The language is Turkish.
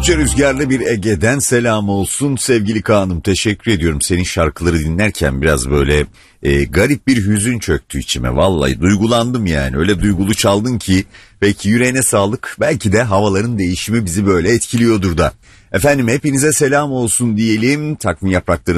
Oldukça rüzgarlı bir Ege'den selam olsun sevgili Kaan'ım, teşekkür ediyorum. Senin şarkıları dinlerken biraz böyle garip bir hüzün çöktü içime, vallahi duygulandım yani, öyle duygulu çaldın ki. Belki yüreğine sağlık, belki de havaların değişimi bizi böyle etkiliyordur da. Efendim hepinize selam olsun diyelim. Takvim yaprakları